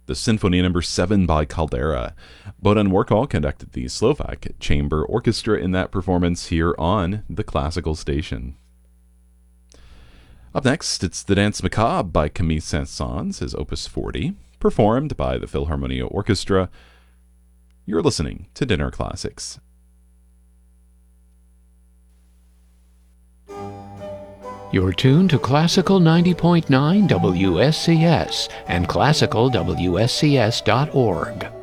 the Symphony No. 7 by Caldera. Bohdan Warkol conducted the Slovak Chamber Orchestra in that performance here on the Classical Station. Up next, it's the Danse Macabre by Camille Saint-Saëns, his Opus 40, performed by the Philharmonia Orchestra. You're listening to Dinner Classics. You're tuned to Classical 90.9 WSCS and classicalwscs.org.